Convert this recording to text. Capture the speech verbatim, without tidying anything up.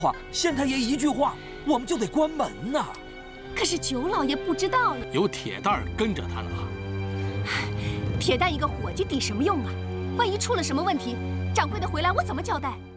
话，县太爷一句话，我们就得关门呐。 可是九老爷不知道呀。 有铁蛋儿跟着他呢。 铁蛋一个伙计抵什么用啊？万一出了什么问题，掌柜的回来我怎么交代？